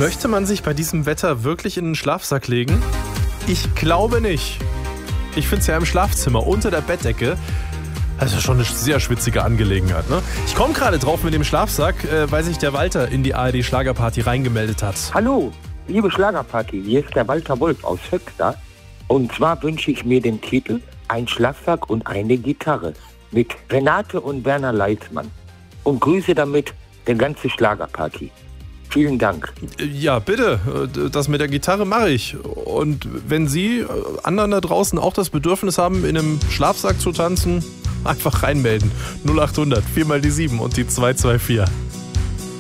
Möchte man sich bei diesem Wetter wirklich in den Schlafsack legen? Ich glaube nicht. Ich finde es ja im Schlafzimmer unter der Bettdecke. Das ist schon eine sehr schwitzige Angelegenheit, ne? Ich komme gerade drauf mit dem Schlafsack, weil sich der Walter in die ARD-Schlagerparty reingemeldet hat. Hallo, liebe Schlagerparty, hier ist der Walter Wolf aus Höxter. Und zwar wünsche ich mir den Titel Ein Schlafsack und eine Gitarre mit Renate und Werner Leitmann. Und grüße damit der ganze Schlagerparty. Vielen Dank. Ja, bitte. Das mit der Gitarre mache ich. Und wenn Sie anderen da draußen auch das Bedürfnis haben, in einem Schlafsack zu tanzen, einfach reinmelden. 0800 4 mal die 7 und die 224.